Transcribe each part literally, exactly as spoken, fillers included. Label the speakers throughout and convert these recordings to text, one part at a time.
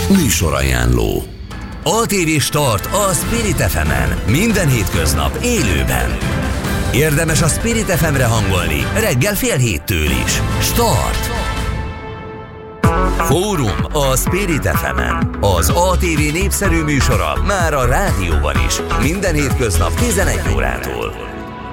Speaker 1: Műsorajánló. á té vé Start a Spirit ef emen. Minden hétköznap élőben. Érdemes a Spirit ef emre hangolni reggel fél héttől is. Start! Fórum a Spirit ef emen. Az á té vé népszerű műsora már a rádióban is. Minden hétköznap tizenegy órától.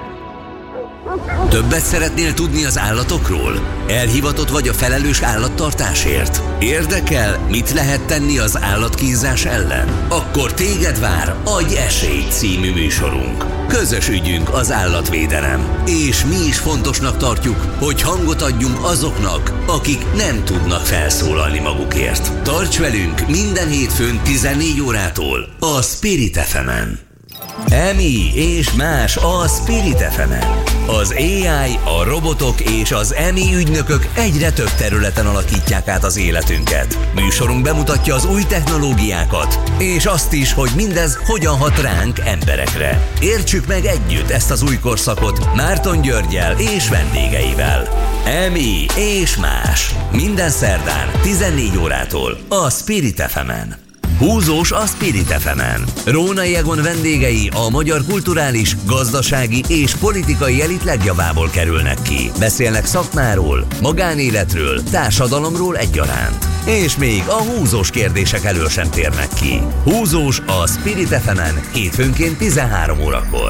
Speaker 1: Többet szeretnél tudni az állatokról? Elhivatott vagy a felelős állattartásért? Érdekel, mit lehet tenni az állatkínzás ellen? Akkor téged vár Adj esélyt című műsorunk. Közös ügyünk az állatvédelem. És mi is fontosnak tartjuk, hogy hangot adjunk azoknak, akik nem tudnak felszólalni magukért. Tarts velünk minden hétfőn tizennégy órától a Spirit ef emen. Emi és más a Spirit ef emen. Az á i, a robotok és az Emi ügynökök egyre több területen alakítják át az életünket. Műsorunk bemutatja az új technológiákat, és azt is, hogy mindez hogyan hat ránk, emberekre. Értsük meg együtt ezt az új korszakot Márton Györggyel és vendégeivel. Emi és más. Minden szerdán tizennégy órától a Spirit ef emen. Húzós a Spirit ef emen. Rónai Egon vendégei a magyar kulturális, gazdasági és politikai elit legjavából kerülnek ki. Beszélnek szakmáról, magánéletről, társadalomról egyaránt. És még a húzós kérdések elől sem térnek ki. Húzós a Spirit ef emen hétfőnként tizenhárom órakor.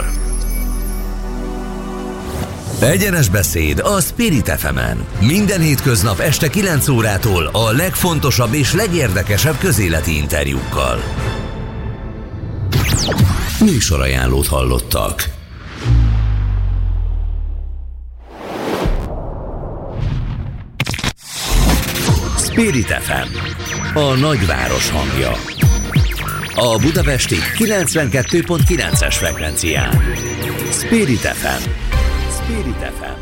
Speaker 1: Egyenes beszéd a Spirit ef emen. Minden hétköznap este kilenc órától a legfontosabb és legérdekesebb közéleti interjúkkal. Műsorajánlót hallottak. Spirit ef em, a nagyváros hangja. A budapesti kilencvenkettő pont kilences frekvencián. Spirit ef em. Spirit ef em.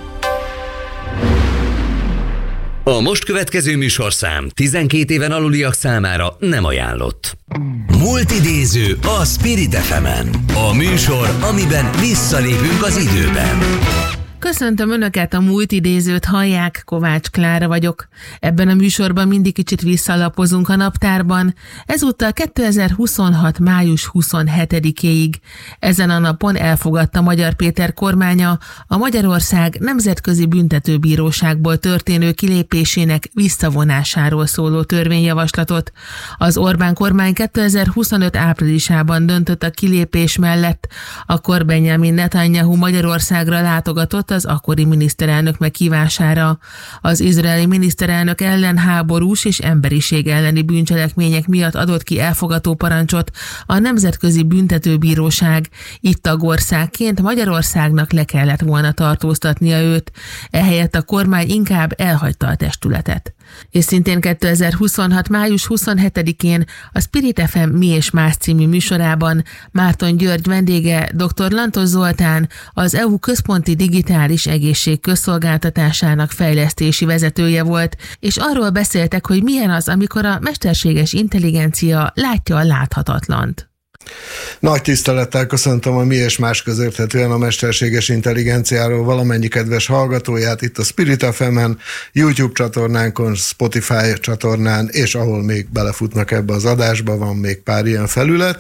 Speaker 1: A most következő műsorszám tizenkét éven aluliak számára nem ajánlott. Multidéző a Spirit ef emen. A műsor, amiben visszalépünk az időben.
Speaker 2: Köszöntöm Önöket, a Multidézőt hallják, Kovács Klára vagyok. Ebben a műsorban mindig kicsit visszalapozunk a naptárban, ezúttal kétezer-huszonhat. május huszonhetedikéig. Ezen a napon elfogadta Magyar Péter kormánya a Magyarország Nemzetközi Büntetőbíróságból történő kilépésének visszavonásáról szóló törvényjavaslatot. Az Orbán kormány kétezer-huszonöt. áprilisában döntött a kilépés mellett, akkor Benjamin Netanyahu Magyarországra látogatott az akkori miniszterelnök meghívására. Az izraeli miniszterelnök ellen háborús és emberiség elleni bűncselekmények miatt adott ki elfogató parancsot a Nemzetközi Büntetőbíróság. Itt tagországként Magyarországnak le kellett volna tartóztatnia őt, ehelyett a kormány inkább elhagyta a testületet. És szintén kétezer-huszonhat. május huszonhetedikén a Spirit ef em Mi és Más című műsorában Márton György vendége dr. Lantos Zoltán, az é u központi digitális egészség közszolgáltatásának fejlesztési vezetője volt, és arról beszéltek, hogy milyen az, amikor a mesterséges intelligencia látja a láthatatlant.
Speaker 3: Nagy tisztelettel köszöntöm a Mi és Más közérthetően a mesterséges intelligenciáról valamennyi kedves hallgatóját itt a Spirit ef emen, YouTube csatornánkon, Spotify csatornán, és ahol még belefutnak ebbe az adásba, van még pár ilyen felület.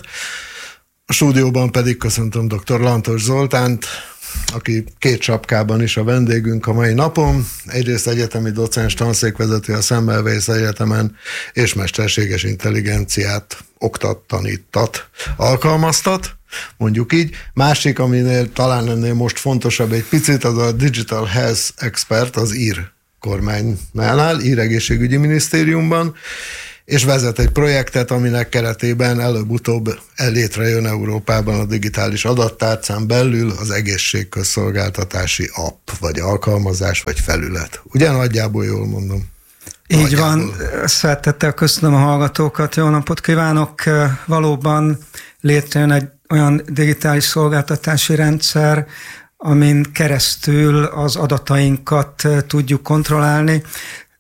Speaker 3: A stúdióban pedig köszöntöm dr. Lantos Zoltánt, aki két sapkában is a vendégünk a mai napon. Egyrészt egyetemi docens, tanszékvezető a Semmelweis Egyetemen, és mesterséges intelligenciát oktat, tanítat, alkalmaztat, mondjuk így. Másik, aminél talán ennél most fontosabb egy picit, az a Digital Health Expert az ír kormánynál, ír egészségügyi minisztériumban, és vezet egy projektet, aminek keretében előbb-utóbb létrejön Európában a digitális adattárcán belül az egészségközszolgáltatási app, vagy alkalmazás, vagy felület. Ugye nagyjából jól mondom?
Speaker 4: Így
Speaker 3: nagyjából.
Speaker 4: van, szeretettel köszönöm a hallgatókat, jó napot kívánok! Valóban létrejön egy olyan digitális szolgáltatási rendszer, amin keresztül az adatainkat tudjuk kontrollálni.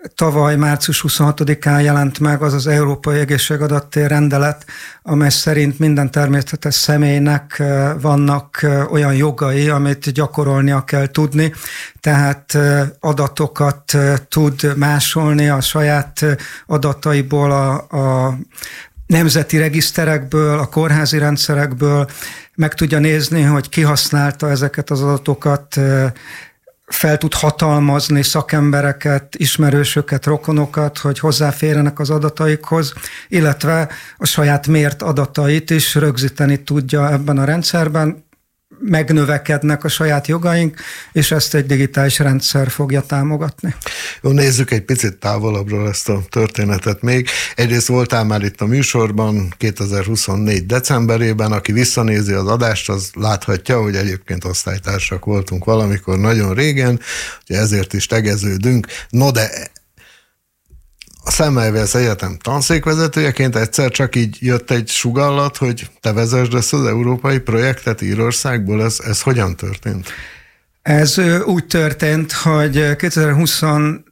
Speaker 4: tavaly március huszonhatodikán jelent meg az az Európai Egészségadattérő rendelet, amely szerint minden természetes személynek vannak olyan jogai, amit gyakorolnia kell tudni, tehát adatokat tud másolni a saját adataiból, a, a nemzeti regiszterekből, a kórházi rendszerekből, meg tudja nézni, hogy ki használta ezeket az adatokat, fel tud hatalmazni szakembereket, ismerősöket, rokonokat, hogy hozzáférjenek az adataikhoz, illetve a saját mért adatait is rögzíteni tudja ebben a rendszerben, megnövekednek a saját jogaink, és ezt egy digitális rendszer fogja támogatni.
Speaker 3: Jó, nézzük egy picit távolabbról ezt a történetet még. Egyrészt voltál már itt a műsorban kétezer-huszonnégy decemberében, aki visszanézi az adást, az láthatja, hogy egyébként osztálytársak voltunk valamikor nagyon régen, ugye ezért is tegeződünk. No de a Semmelweis Egyetem tanszékvezetőjeként egyszer csak így jött egy sugallat, hogy te vezesd ezt az európai projektet Írországból. Ez, ez hogyan történt?
Speaker 4: Ez úgy történt, hogy kétezer-huszonegytől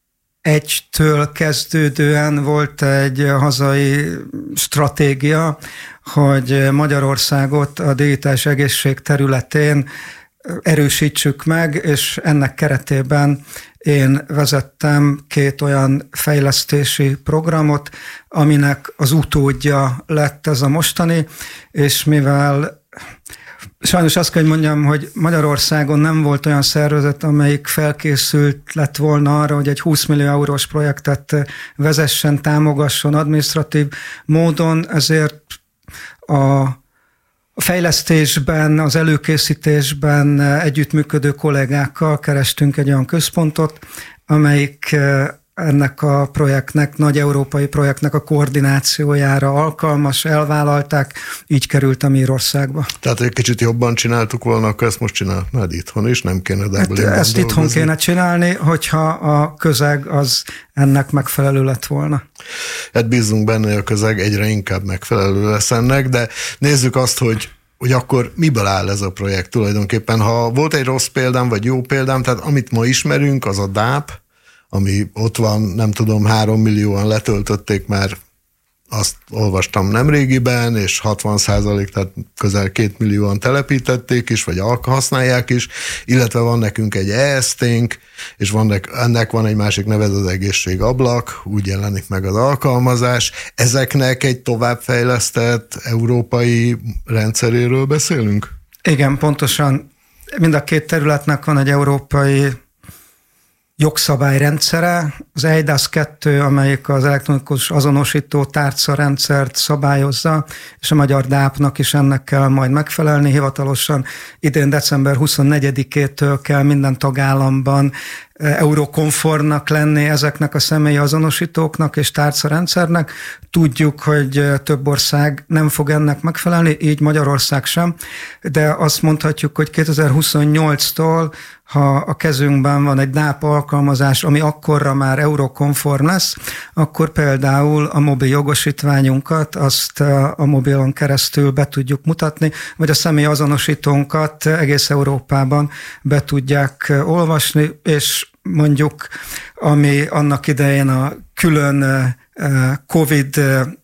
Speaker 4: kezdődően volt egy hazai stratégia, hogy Magyarországot a digitális egészség területén erősítsük meg, és ennek keretében én vezettem két olyan fejlesztési programot, aminek az utódja lett ez a mostani, és mivel sajnos azt kell, hogy mondjam, hogy Magyarországon nem volt olyan szervezet, amelyik felkészült lett volna arra, hogy egy húsz millió eurós projektet vezessen, támogasson adminisztratív módon, ezért a A fejlesztésben, az előkészítésben együttműködő kollégákkal kerestünk egy olyan központot, amelyik ennek a projektnek, nagy európai projektnek a koordinációjára alkalmas, elvállalták, így kerültem Írországba.
Speaker 3: Tehát egy kicsit jobban csináltuk volna, akkor ezt most csinálnád itthon is, nem kéne Dublinban
Speaker 4: hát ezt
Speaker 3: dolgozni.
Speaker 4: Itthon kéne csinálni, hogyha a közeg az ennek megfelelő lett volna.
Speaker 3: Hát bízunk benne, hogy a közeg egyre inkább megfelelő lesz ennek, de nézzük azt, hogy hogy akkor miből áll ez a projekt tulajdonképpen. Ha volt egy rossz példám, vagy jó példám, tehát amit ma ismerünk, az a dáp, ami ott van, nem tudom, három millióan letöltötték már, azt olvastam nemrégiben, és hatvan százalék, tehát közel két millióan telepítették is, vagy használják is, illetve van nekünk egy E S T-nk, és van nek, ennek van egy másik neve, az egészségablak, úgy jelenik meg az alkalmazás. Ezeknek egy továbbfejlesztett európai rendszeréről beszélünk?
Speaker 4: Igen, pontosan. Mind a két területnek van egy európai jogszabályrendszere, az E I D A S kettő, amelyik az elektronikus azonosító tárcarendszert szabályozza, és a magyar dápnak is ennek kell majd megfelelni. Hivatalosan idén december huszonnegyedikétől kell minden tagállamban eurokonformnak lenni ezeknek a személyi azonosítóknak és tárcarendszernek. Tudjuk, hogy több ország nem fog ennek megfelelni, így Magyarország sem, de azt mondhatjuk, hogy kétezer-huszonnyolctól, ha a kezünkben van egy dáp alkalmazás, ami akkorra már eurokonform lesz, akkor például a mobil jogosítványunkat azt a mobilon keresztül be tudjuk mutatni, vagy a személy azonosítónkat egész Európában be tudják olvasni, és mondjuk, ami annak idején a külön Covid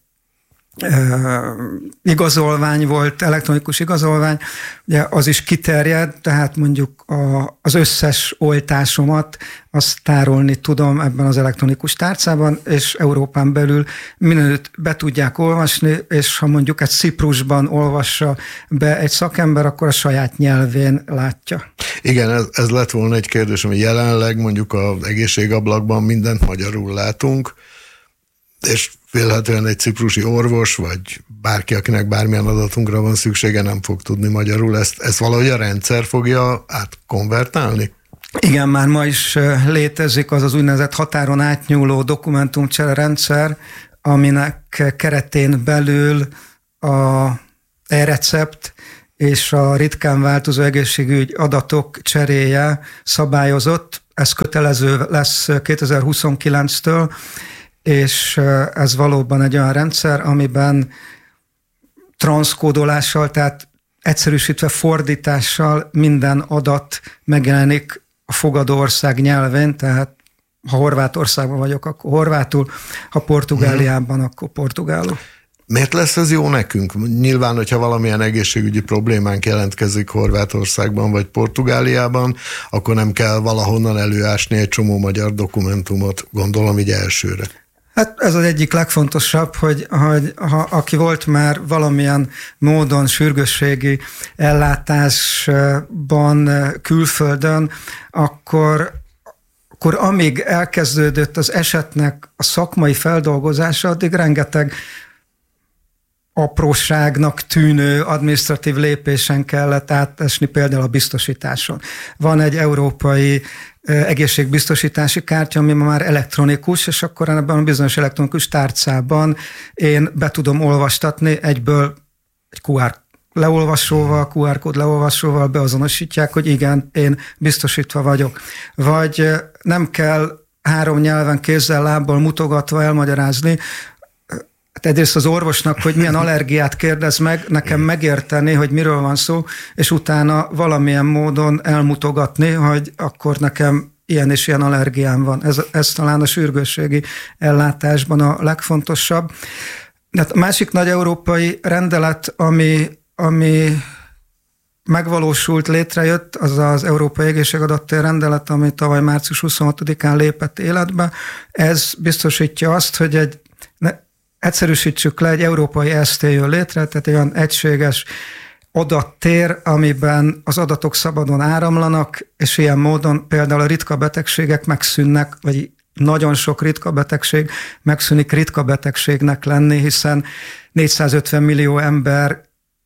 Speaker 4: igazolvány volt, elektronikus igazolvány, ugye az is kiterjed, tehát mondjuk a, az összes oltásomat azt tárolni tudom ebben az elektronikus tárcában, és Európán belül mindenütt be tudják olvasni, és ha mondjuk egy Ciprusban olvassa be egy szakember, akkor a saját nyelvén látja.
Speaker 3: Igen, ez, ez lett volna egy kérdés, ami jelenleg mondjuk az egészségablakban mindent magyarul látunk, és vélhetően egy ciprusi orvos, vagy bárki, akinek bármilyen adatunkra van szüksége, nem fog tudni magyarul. Ezt, ezt valahogy a rendszer fogja átkonvertálni?
Speaker 4: Igen, már ma is létezik az az úgynevezett határon átnyúló dokumentumcsere rendszer, aminek keretén belül a e-recept és a ritkán változó egészségügy adatok cseréje szabályozott. Ez kötelező lesz kétezer-huszonkilenctől, és ez valóban egy olyan rendszer, amiben transzkódolással, tehát egyszerűsítve fordítással minden adat megjelenik a fogadó ország nyelvén, tehát ha Horvátországban vagyok, akkor horvátul, ha Portugáliában, hmm. akkor portugálul.
Speaker 3: Miért lesz ez jó nekünk? Nyilván, hogyha valamilyen egészségügyi problémánk jelentkezik Horvátországban vagy Portugáliában, akkor nem kell valahonnan előásni egy csomó magyar dokumentumot, gondolom így elsőre.
Speaker 4: Hát ez az egyik legfontosabb, hogy, hogy ha aki volt már valamilyen módon sürgősségi ellátásban külföldön, akkor, akkor amíg elkezdődött az esetnek a szakmai feldolgozása, addig rengeteg apróságnak tűnő adminisztratív lépésen kellett átesni, például a biztosításon. Van egy európai egészségbiztosítási kártya, ami ma már elektronikus, és akkor ebben a bizonyos elektronikus tárcában én be tudom olvastatni egyből egy kú er leolvasóval, kú er kód leolvasóval beazonosítják, hogy igen, én biztosítva vagyok. Vagy nem kell három nyelven, kézzel, lábbal mutogatva elmagyarázni, hát egyrészt az orvosnak, hogy milyen allergiát kérdez meg, nekem megérteni, hogy miről van szó, és utána valamilyen módon elmutogatni, hogy akkor nekem ilyen és ilyen allergiám van. Ez, ez talán a sürgősségi ellátásban a legfontosabb. De a másik nagy európai rendelet, ami, ami megvalósult, létrejött, az az Európai Egészségadattérő rendelet, ami tavaly március huszonhatodikán lépett életbe. Ez biztosítja azt, hogy egy egyszerűsítsük le, egy európai é es té jön létre, tehát egy olyan egységes adattér, amiben az adatok szabadon áramlanak, és ilyen módon például a ritka betegségek megszűnnek, vagy nagyon sok ritka betegség megszűnik ritka betegségnek lenni, hiszen négyszázötven millió ember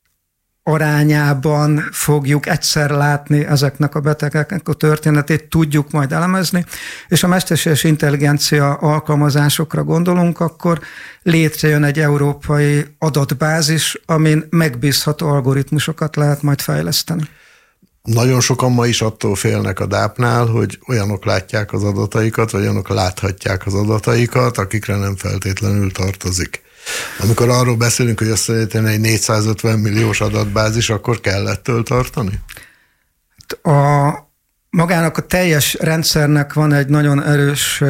Speaker 4: arányában fogjuk egyszer látni ezeknek a betegeknek a történetét, tudjuk majd elemezni, és a mesterséges intelligencia alkalmazásokra gondolunk, akkor létrejön egy európai adatbázis, amin megbízható algoritmusokat lehet majd fejleszteni.
Speaker 3: Nagyon sokan ma is attól félnek a dápnál, hogy olyanok látják az adataikat, vagy olyanok láthatják az adataikat, akikre nem feltétlenül tartozik. Amikor arról beszélünk, hogy összeállítani egy négyszázötven milliós adatbázis, akkor kell ettől tartani?
Speaker 4: A, magának a teljes rendszernek van egy nagyon erős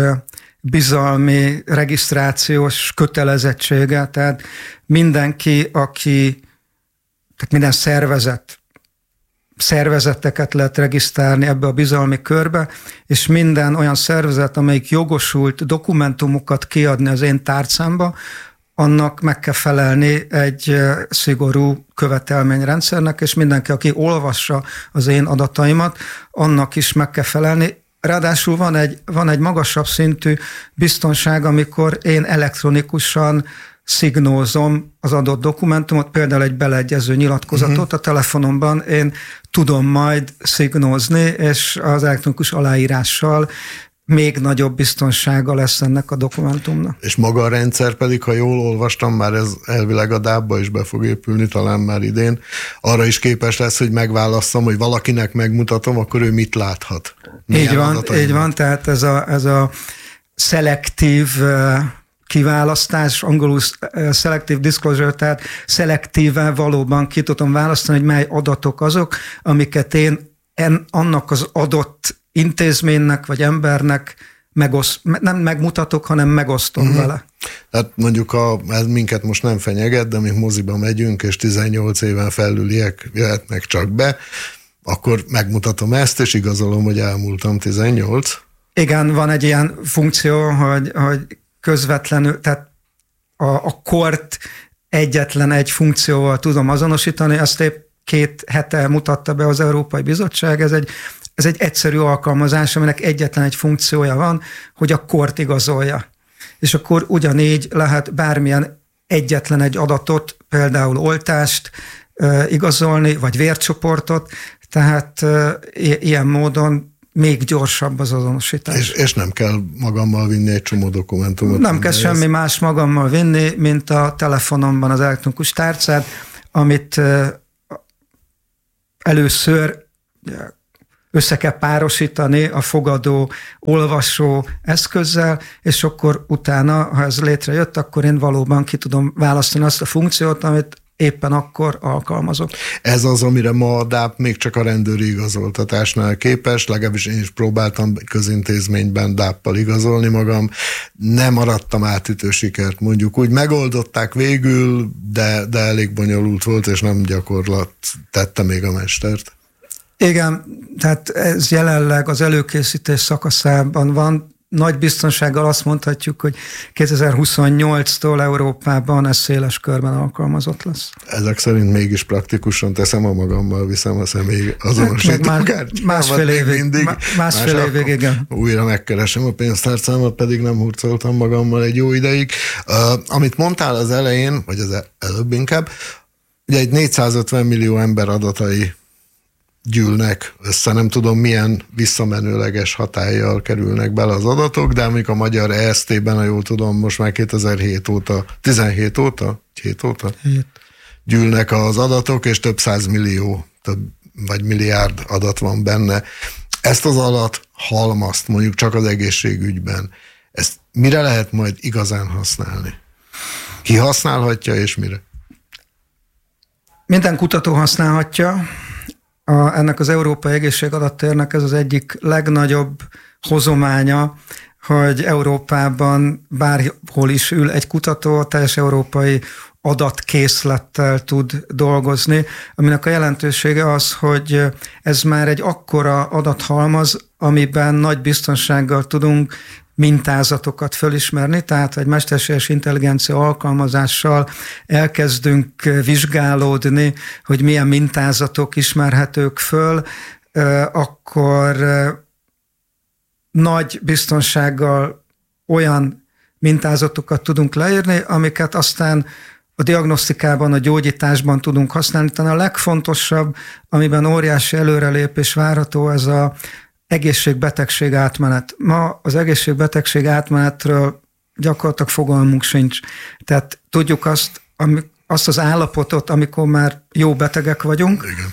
Speaker 4: bizalmi, regisztrációs kötelezettsége, tehát mindenki, aki, tehát minden szervezet, szervezeteket lehet regisztrálni ebbe a bizalmi körbe, és minden olyan szervezet, amelyik jogosult dokumentumokat kiadni az én tárcámba, annak meg kell felelni egy szigorú követelményrendszernek, és mindenki, aki olvassa az én adataimat, annak is meg kell felelni. Ráadásul van egy, van egy magasabb szintű biztonság, amikor én elektronikusan szignózom az adott dokumentumot, például egy beleegyező nyilatkozatot uh-huh. a telefonomban én tudom majd szignózni, és az elektronikus aláírással még nagyobb biztonsága lesz ennek a dokumentumnak.
Speaker 3: És maga a rendszer pedig, ha jól olvastam, már ez elvileg a dábba is be fog épülni, talán már idén, arra is képes lesz, hogy megválasszam, hogy valakinek megmutatom, akkor ő mit láthat. Milyen
Speaker 4: így van, így van, tehát ez a, ez a szelektív kiválasztás, angolul selective disclosure, tehát szelektíven valóban ki tudom választani, hogy mely adatok azok, amiket én en, annak az adott intézménynek vagy embernek megoszt, nem megmutatok, hanem megosztom uh-huh. vele.
Speaker 3: Hát mondjuk a, ez minket most nem fenyeget, de amíg moziba megyünk, és tizennyolc éven felüliek jöhetnek csak be, akkor megmutatom ezt, és igazolom, hogy elmúltam tizennyolc.
Speaker 4: Igen, van egy ilyen funkció, hogy, hogy közvetlenül, tehát a, a kort egyetlen egy funkcióval tudom azonosítani, ezt épp két hete mutatta be az Európai Bizottság, ez egy Ez egy egyszerű alkalmazás, aminek egyetlen egy funkciója van, hogy a kort igazolja. És akkor ugyanígy lehet bármilyen egyetlen egy adatot, például oltást uh, igazolni, vagy vércsoportot, tehát uh, ilyen módon még gyorsabb az azonosítás.
Speaker 3: És, és nem kell magammal vinni egy csomó dokumentumot.
Speaker 4: Nem kell semmi ez... más magammal vinni, mint a telefonomban az elektronikus tárcát, amit uh, először össze kell párosítani a fogadó, olvasó eszközzel, és akkor utána, ha ez létrejött, akkor én valóban ki tudom választani azt a funkciót, amit éppen akkor alkalmazott.
Speaker 3: Ez az, amire ma a dáp még csak a rendőri igazoltatásnál képes, legalábbis én is próbáltam közintézményben dáppal igazolni magam, nem maradtam átütő sikert, mondjuk úgy megoldották végül, de, de elég bonyolult volt, és nem gyakorlat tette még a mestert.
Speaker 4: Igen, tehát ez jelenleg az előkészítés szakaszában van. Nagy biztonsággal azt mondhatjuk, hogy kétezer-huszonnyolctól Európában ez széles körben alkalmazott lesz.
Speaker 3: Ezek szerint mégis praktikusan teszem a magammal, viszem a személy azonosítókártyámat.
Speaker 4: Másfél évig, mindig, másfél évig, igen.
Speaker 3: Újra megkeresem a pénztárcámat, pedig nem hurcoltam magammal egy jó ideig. Uh, amit mondtál az elején, vagy az előbb inkább, ugye egy négyszázötven millió ember adatai gyűlnek össze, nem tudom milyen visszamenőleges hatállyal kerülnek bele az adatok, de amik a magyar E S T-ben, ha jól tudom, most már kétezer-hét óta, tizenhét óta, hét óta hét. gyűlnek az adatok, és több százmillió, több vagy milliárd adat van benne. Ezt az adat halmazt mondjuk csak az egészségügyben. Ezt mire lehet majd igazán használni? Ki használhatja, és mire?
Speaker 4: Minden kutató használhatja. A, ennek az Európai Egészségadattérnek ez az egyik legnagyobb hozománya, hogy Európában bárhol is ül egy kutató, teljes európai adatkészlettel tud dolgozni, aminek a jelentősége az, hogy ez már egy akkora adathalmaz, amiben nagy biztonsággal tudunk mintázatokat fölismerni, tehát egy mesterséges intelligencia alkalmazással elkezdünk vizsgálódni, hogy milyen mintázatok ismerhetők föl, akkor nagy biztonsággal olyan mintázatokat tudunk leírni, amiket aztán a diagnosztikában, a gyógyításban tudunk használni. Talán a legfontosabb, amiben óriási előrelépés várható, ez a egészségbetegség átmenet. Ma az egészségbetegség átmenetről gyakorlatilag fogalmunk sincs. Tehát tudjuk azt, ami, azt az állapotot, amikor már jó betegek vagyunk. Igen.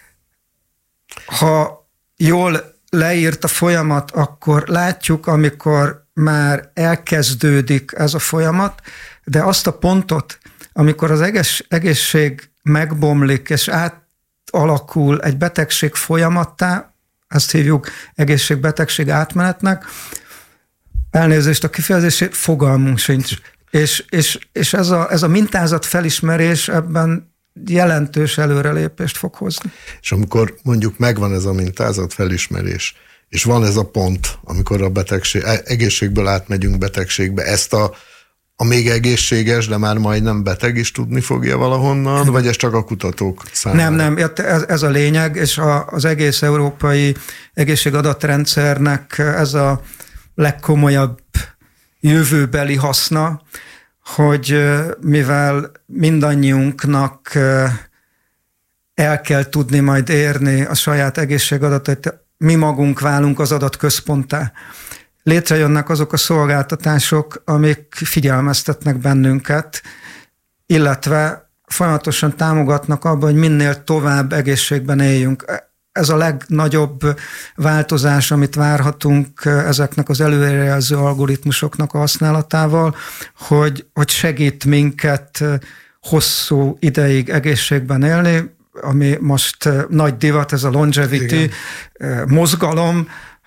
Speaker 4: Ha jól leírt a folyamat, akkor látjuk, amikor már elkezdődik ez a folyamat, de azt a pontot, amikor az egész, egészség megbomlik, és átalakul egy betegség folyamattá, ezt hívjuk egészségbetegség átmenetnek, elnézést a kifejezését, fogalmunk sincs. És, és, és ez, a, ez a mintázat felismerés ebben jelentős előrelépést fog hozni.
Speaker 3: És amikor mondjuk megvan ez a mintázat felismerés, és van ez a pont, amikor a betegség, egészségből átmegyünk betegségbe, ezt a, a még egészséges, de már majdnem beteg is tudni fogja valahonnan, vagy ez csak a kutatók számára?
Speaker 4: Nem, nem, ez, ez a lényeg, és a, az egész európai egészségadatrendszernek ez a legkomolyabb jövőbeli haszna, hogy mivel mindannyiunknak el kell tudni majd érni a saját egészségadatot, mi magunk válunk az adatközponttá. Létrejönnek azok a szolgáltatások, amik figyelmeztetnek bennünket, illetve folyamatosan támogatnak abban, hogy minél tovább egészségben éljünk. Ez a legnagyobb változás, amit várhatunk ezeknek az előrejelző algoritmusoknak a használatával, hogy, hogy segít minket hosszú ideig egészségben élni, ami most nagy divat, ez a longevity, igen, mozgalom.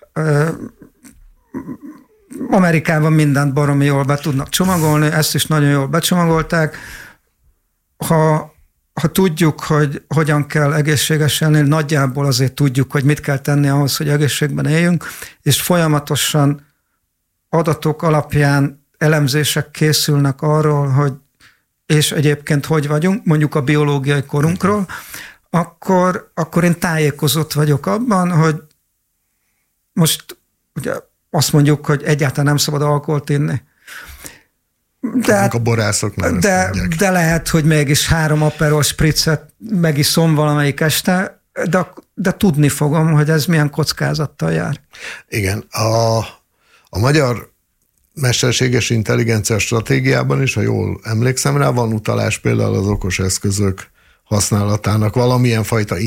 Speaker 4: Amerikában mindent baromi jól be tudnak csomagolni, ezt is nagyon jól becsomagolták. Ha, ha tudjuk, hogy hogyan kell egészségesen élni, nagyjából azért tudjuk, hogy mit kell tenni ahhoz, hogy egészségben éljünk, és folyamatosan adatok alapján elemzések készülnek arról, hogy és egyébként hogy vagyunk, mondjuk a biológiai korunkról, akkor, akkor én tájékozott vagyok abban, hogy most ugye azt mondjuk, hogy egyáltalán nem szabad alkoholt inni. De,
Speaker 3: a borászok nem
Speaker 4: de, de lehet, hogy mégis három Aperol spritzet megiszom valamelyik este, de, de tudni fogom, hogy ez milyen kockázattal jár.
Speaker 3: Igen. A, a magyar mesterséges intelligencia stratégiában is, ha jól emlékszem rá, van utalás például az okos eszközök használatának valamilyen fajta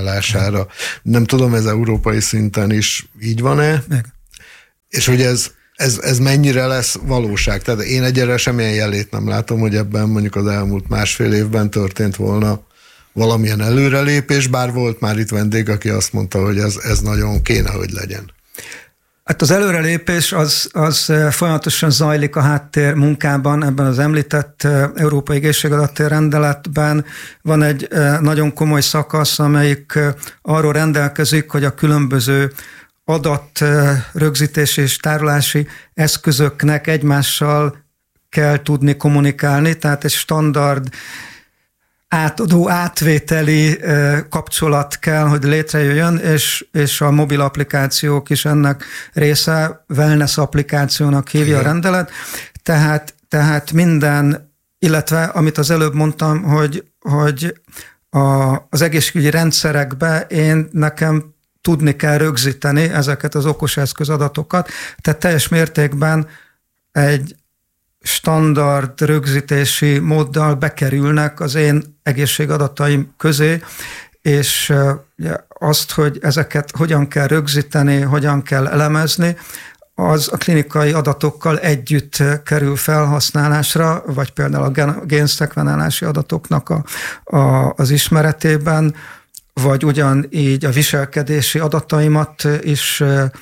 Speaker 3: integrálására. Nem tudom, ez európai szinten is így van-e?
Speaker 4: Igen.
Speaker 3: És hogy ez Ez, ez mennyire lesz valóság? Tehát én egyre semmilyen jelét nem látom, hogy ebben mondjuk az elmúlt másfél évben történt volna valamilyen előrelépés, bár volt már itt vendég, aki azt mondta, hogy ez, ez nagyon kéne, hogy legyen.
Speaker 4: Hát az előrelépés az, az folyamatosan zajlik a háttér munkában, ebben az említett Európai Egészségadati Rendeletben van egy nagyon komoly szakasz, amelyik arról rendelkezik, hogy a különböző adatrögzítési és tárolási eszközöknek egymással kell tudni kommunikálni, tehát egy standard átadó, átvételi kapcsolat kell, hogy létrejöjjön, és, és a mobil applikációk is ennek része, wellness applikációnak hívja Igen. a rendelet, tehát, tehát minden, illetve amit az előbb mondtam, hogy, hogy a, az egészségügyi rendszerekbe én nekem tudni kell rögzíteni ezeket az okos eszközadatokat, tehát teljes mértékben egy standard rögzítési móddal bekerülnek az én egészségadataim közé, és azt, hogy ezeket hogyan kell rögzíteni, hogyan kell elemezni, az a klinikai adatokkal együtt kerül felhasználásra, vagy például a génszekvenálási adatoknak a, a, az ismeretében, vagy ugyanígy a viselkedési adataimat is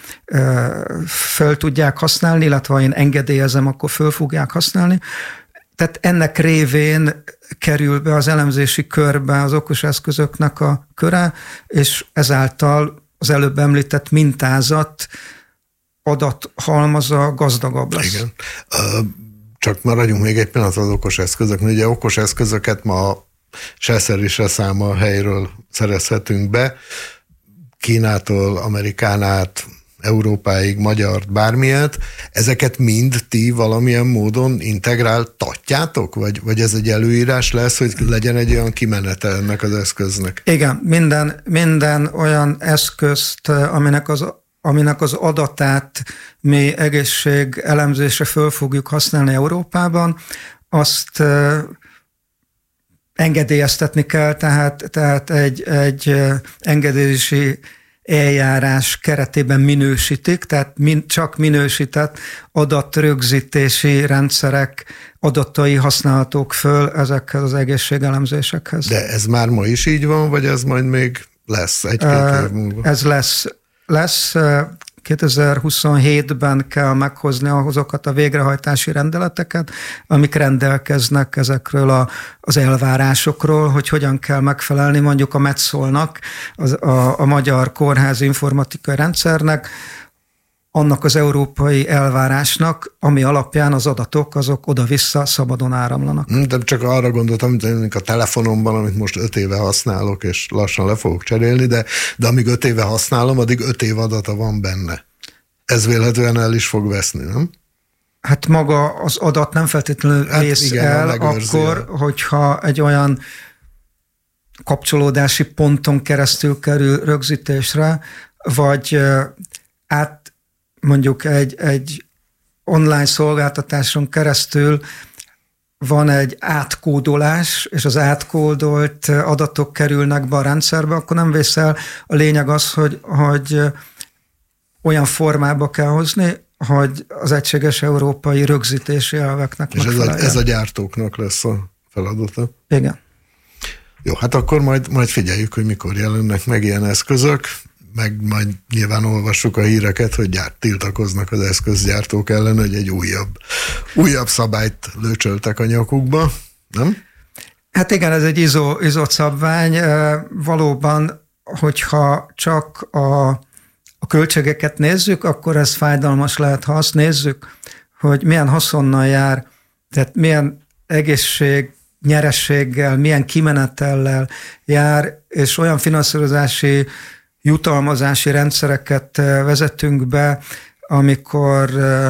Speaker 4: föl tudják használni, illetve ha én engedélyezem, akkor föl fogják használni. Tehát ennek révén kerül be az elemzési körbe az okos eszközöknek a köre, és ezáltal az előbb említett mintázat adathalmaza gazdagabb lesz.
Speaker 3: Igen. Csak maradjunk még egy pillanat az okos eszközök. Ugye okos eszközöket ma se szeri, se száma helyről szerezhetünk be, Kínától, Amerikán át, Európáig, magyart, bármilyet. Ezeket mind ti valamilyen módon integráltatjátok? Vagy, vagy ez egy előírás lesz, hogy legyen egy olyan kimenete ennek az eszköznek?
Speaker 4: Igen, minden, minden olyan eszközt, aminek az, aminek az adatát mi egészség elemzésre föl fogjuk használni Európában, azt engedélyeztetni kell, tehát, tehát egy, egy engedélyezési eljárás keretében minősítik, tehát min, csak minősített adatrögzítési rendszerek adatai használhatók föl ezekhez az egészségelemzésekhez.
Speaker 3: De ez már ma is így van, vagy ez majd még lesz egy-két év múlva?
Speaker 4: Ez lesz. lesz kétezer-huszonhétben kell meghozni azokat a végrehajtási rendeleteket, amik rendelkeznek ezekről a, az elvárásokról, hogy hogyan kell megfelelni mondjuk a Metszolnak, az, a, a Magyar Kórházi Informatikai Rendszernek, annak az európai elvárásnak, ami alapján az adatok azok oda-vissza szabadon áramlanak.
Speaker 3: De csak arra gondoltam, mint a telefonomban, amit most öt éve használok, és lassan le fogok cserélni, de, de amíg öt éve használom, addig öt év adata van benne. Ez vélhetően el is fog veszni, nem?
Speaker 4: Hát maga az adat nem feltétlenül hát vész igen, el, akkor, el. hogyha egy olyan kapcsolódási ponton keresztül kerül rögzítésre, vagy át mondjuk egy, egy online szolgáltatáson keresztül van egy átkódolás, és az átkódolt adatok kerülnek be a rendszerbe, akkor nem vész el. A lényeg az, hogy, hogy olyan formába kell hozni, hogy az egységes európai rögzítési elveknek
Speaker 3: és megfeleljen. És ez a, ez a gyártóknak lesz a feladata?
Speaker 4: Igen.
Speaker 3: Jó, hát akkor majd, majd figyeljük, hogy mikor jelennek meg ilyen eszközök, meg majd nyilván olvassuk a híreket, hogy gyárt, tiltakoznak az eszközgyártók ellen, hogy egy újabb, újabb szabályt lőcsöltek a nyakukba, nem?
Speaker 4: Hát igen, ez egy izó, izott szabvány. Valóban, hogyha csak a, a költségeket nézzük, akkor ez fájdalmas lehet, ha azt nézzük, hogy milyen haszonnal jár, tehát milyen egészség, nyerességgel, milyen kimenetellel jár, és olyan finanszírozási jutalmazási rendszereket vezetünk be, amikor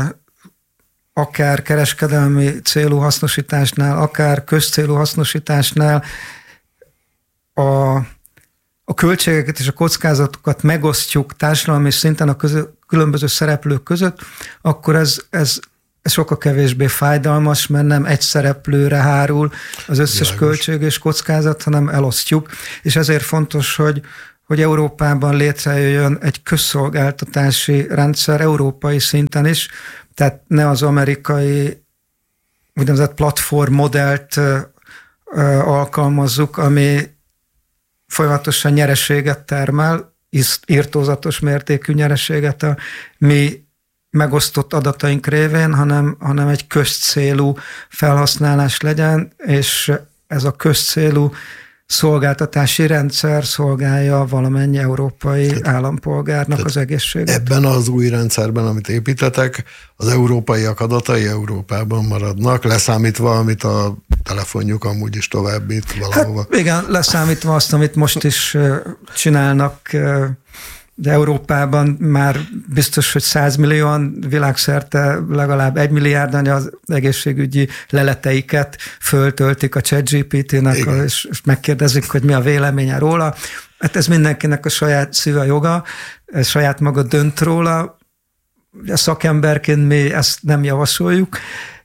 Speaker 4: akár kereskedelmi célú hasznosításnál, akár közcélú hasznosításnál a, a költségeket és a kockázatokat megosztjuk társadalmi szinten a közö, különböző szereplők között, akkor ez, ez, ez sokkal kevésbé fájdalmas, mert nem egy szereplőre hárul az összes Világos. költség és kockázat, hanem elosztjuk, és ezért fontos, hogy hogy Európában létrejöjjön egy közszolgáltatási rendszer európai szinten is, tehát ne az amerikai úgynevezett platform modellt alkalmazzuk, ami folyamatosan nyereséget termel, irtózatos mértékű nyereséget a mi megosztott adataink révén, hanem, hanem egy közcélú felhasználás legyen, és ez a közcélú szolgáltatási rendszer szolgálja valamennyi európai tehát, állampolgárnak tehát az egészséget.
Speaker 3: Ebben az új rendszerben, amit építetek, az európaiak adatai Európában maradnak, leszámítva, amit a telefonjuk amúgy is továbbít valahova.
Speaker 4: Hát igen, leszámítva azt, amit most is csinálnak, de Európában már biztos, hogy százmillióan, világszerte legalább egy milliárdan az egészségügyi leleteiket föltöltik a ChatGPT-nek, és, és megkérdezik, hogy mi a véleménye róla. Hát ez mindenkinek a saját szíve joga, ez saját maga dönt róla. A szakemberként mi ezt nem javasoljuk.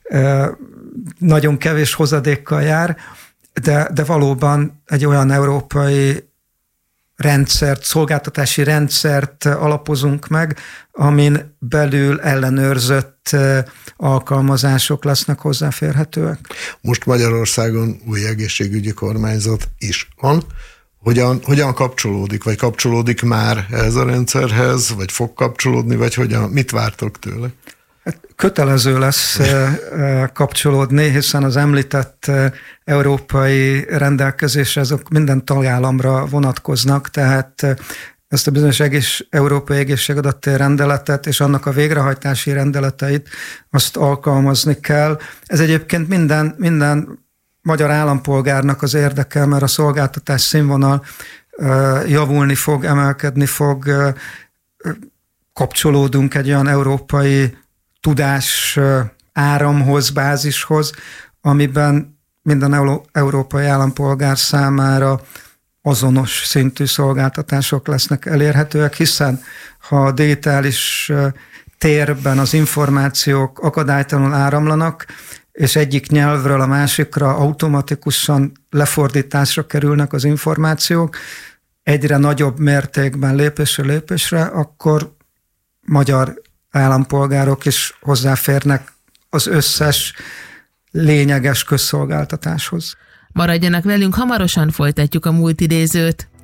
Speaker 4: Nagyon kevés hozadékkal jár, de, de valóban egy olyan európai rendszert, szolgáltatási rendszert alapozunk meg, amin belül ellenőrzött alkalmazások lesznek hozzáférhetőek.
Speaker 3: Most Magyarországon új egészségügyi kormányzat is van. Hogyan, hogyan kapcsolódik, vagy kapcsolódik már ez a rendszerhez, vagy fog kapcsolódni, vagy hogyan, mit vártok tőle?
Speaker 4: Kötelező lesz kapcsolódni, hiszen az említett európai rendelkezések azok minden tagállamra vonatkoznak, tehát ezt a bizonyos egész, európai egészségadattér rendeletet és annak a végrehajtási rendeleteit azt alkalmazni kell. Ez egyébként minden, minden magyar állampolgárnak az érdeke, mert a szolgáltatás színvonal javulni fog, emelkedni fog, kapcsolódunk egy olyan európai tudás áramhoz, bázishoz, amiben minden európai állampolgár számára azonos szintű szolgáltatások lesznek elérhetőek, hiszen ha a digitális térben az információk akadálytalanul áramlanak, és egyik nyelvről a másikra automatikusan lefordításra kerülnek az információk, egyre nagyobb mértékben lépésről lépésre, akkor magyar állampolgárok is hozzáférnek az összes lényeges közszolgáltatáshoz.
Speaker 2: Maradjanak velünk, hamarosan folytatjuk a múlt idézőt.